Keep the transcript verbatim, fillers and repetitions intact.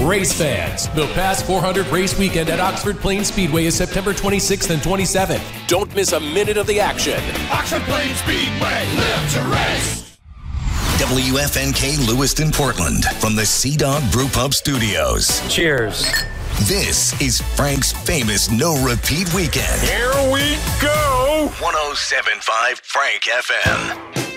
Race fans, the Pass four hundred race weekend at Oxford Plains Speedway is September twenty-sixth and twenty-seventh. Don't miss a minute of the action. Oxford Plains Speedway, live to race. W F N K Lewiston, Portland, from the Sea Dog Brew Pub Studios. Cheers. This is Frank's famous No Repeat Weekend. Here we go. one oh seven point five Frank F M.